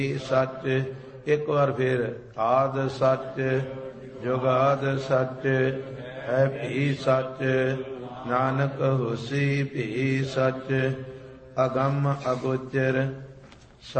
ਸੱਚ। ਇੱਕ ਵਾਰ ਫਿਰ। ਆਦ ਸੱਚ ਜੁਗਾਦ ਸੱਚ ਹੈ ਭੀ ਸੱਚ। ਨਾਨਕ ਹੋਸੀ ਭੀ ਸੱਚ। ਅਗੰਮ ਅਗੋਚਰ